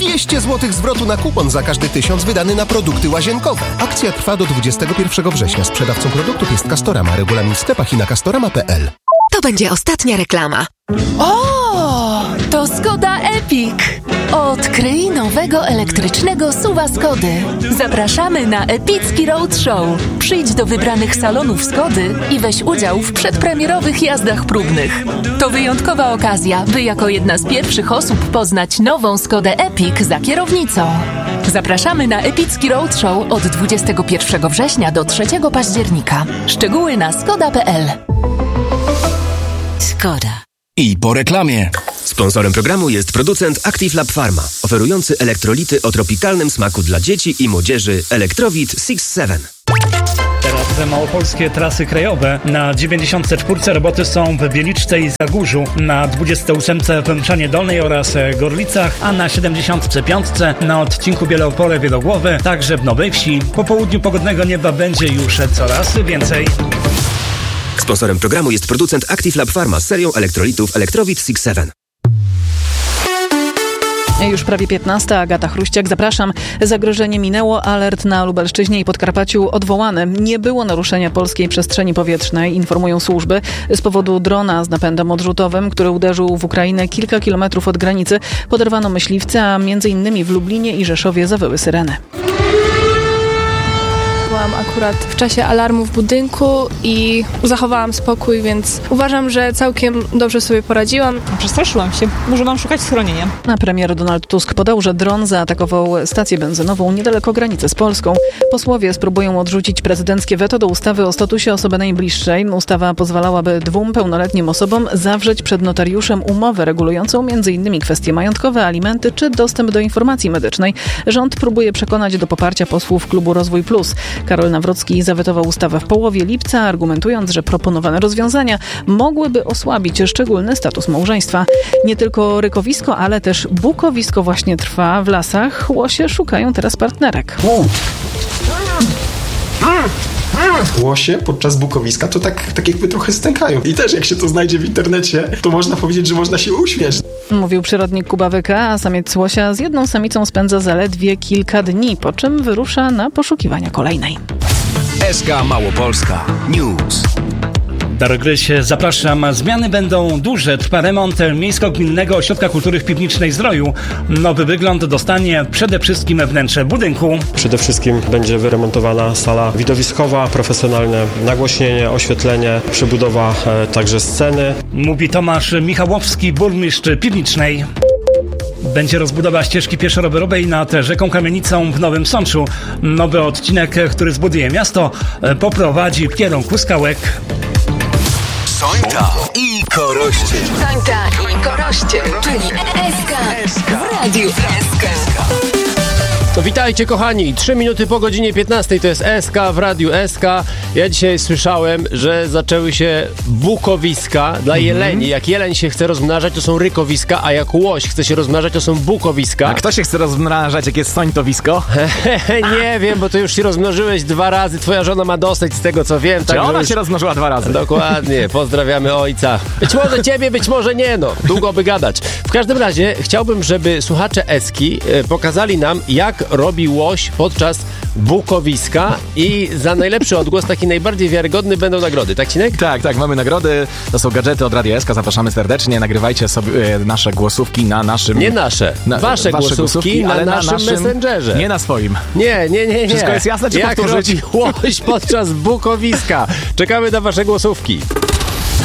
200 zł zwrotu na kupon za każdy 1000 wydany na produkty łazienkowe. Akcja trwa do 21 września. Sprzedawcą produktów jest Castorama. Regulamin w sklepach i na castorama.pl. To będzie ostatnia reklama. O, to Skoda Epic. Odkryj nowego elektrycznego SUV-a Skody. Zapraszamy na epicki roadshow. Przyjdź do wybranych salonów Skody i weź udział w przedpremierowych jazdach próbnych. To wyjątkowa okazja, by jako jedna z pierwszych osób poznać nową Skodę Epic za kierownicą. Zapraszamy na epicki roadshow od 21 września do 3 października. Szczegóły na skoda.pl. Skoda. I po reklamie. Sponsorem programu jest producent Active Lab Pharma, oferujący elektrolity o tropikalnym smaku dla dzieci i młodzieży Elektrowit 6-7. Teraz małopolskie trasy krajowe. Na 94 roboty są w Wieliczce i Zagórzu, na 28 w Mszanie Dolnej oraz Gorlicach, a na 75 na odcinku Bielopole-Wielogłowy, także w Nowej Wsi. Po południu pogodnego nieba będzie już coraz więcej. Sponsorem programu jest producent Active Lab Pharma z serią elektrolitów Elektrowit 6-7. Już prawie 15. Agata Chruściak, zapraszam. Zagrożenie minęło, alert na Lubelszczyźnie i Podkarpaciu odwołany. Nie było naruszenia polskiej przestrzeni powietrznej, informują służby. Z powodu drona z napędem odrzutowym, który uderzył w Ukrainę kilka kilometrów od granicy, poderwano myśliwce, a m.in. w Lublinie i Rzeszowie zawyły syreny. Byłam akurat w czasie alarmu w budynku i zachowałam spokój, więc uważam, że całkiem dobrze sobie poradziłam. Przestraszyłam się. Może mam szukać schronienia. A premier Donald Tusk podał, że dron zaatakował stację benzynową niedaleko granicy z Polską. Posłowie spróbują odrzucić prezydenckie weto do ustawy o statusie osoby najbliższej. Ustawa pozwalałaby 2 pełnoletnim osobom zawrzeć przed notariuszem umowę regulującą m.in. kwestie majątkowe, alimenty czy dostęp do informacji medycznej. Rząd próbuje przekonać do poparcia posłów klubu Rozwój Plus. Karol Nawrocki zawetował ustawę w połowie lipca, argumentując, że proponowane rozwiązania mogłyby osłabić szczególny status małżeństwa. Nie tylko rykowisko, ale też bukowisko właśnie trwa w lasach. Łosie szukają teraz partnerek. Łosie podczas bukowiska to tak jakby trochę stękają. I też jak się to znajdzie w internecie, to można powiedzieć, że można się uśmiać. Mówił przyrodnik Kuba Wyka, a samiec łosia z jedną samicą spędza zaledwie kilka dni, po czym wyrusza na poszukiwania kolejnej. SK Małopolska News. Darogryź, zapraszam. Zmiany będą duże. Trwa remont Miejsko-Gminnego Ośrodka Kultury w Piwnicznej Zdroju. Nowy wygląd dostanie przede wszystkim wnętrze budynku. Przede wszystkim będzie wyremontowana sala widowiskowa, profesjonalne nagłośnienie, oświetlenie, przebudowa także sceny. Mówi Tomasz Michałowski, burmistrz Piwnicznej. Będzie rozbudowa ścieżki pieszo-rowerowej nad rzeką Kamienicą w Nowym Sączu. Nowy odcinek, który zbuduje miasto, poprowadzi w kierunku skałek. Sońta i Koroście. Sońta i Koroście, czyli SK w Radiu SK. To witajcie kochani, 3 minuty po godzinie 15 to jest SK w Radiu SK. Ja dzisiaj słyszałem, że zaczęły się bukowiska dla jeleni. Jak jeleń się chce rozmnażać, to są rykowiska, a jak łoś chce się rozmnażać, to są bukowiska. A kto się chce rozmnażać, jak jest sońtowisko? Nie wiem, bo to już się rozmnożyłeś 2 razy, twoja żona ma dostać z tego, co wiem. Czy ona się rozmnożyła 2 razy? Dokładnie, pozdrawiamy ojca. Być może ciebie, być może nie, no. Długo by gadać. W każdym razie chciałbym, żeby słuchacze Eski pokazali nam, jak robi łoś podczas bukowiska i za najlepszy odgłos, taki najbardziej wiarygodny, będą nagrody. Tak, Cinek? Tak, mamy nagrody. To są gadżety od Radia SK. Zapraszamy serdecznie. Nagrywajcie sobie nasze głosówki na naszym... Nie nasze. Wasze głosówki na naszym Messengerze. Nie na swoim. Nie. Wszystko jest jasne, czy jak powtórzyć? robi łoś podczas bukowiska? Czekamy na wasze głosówki.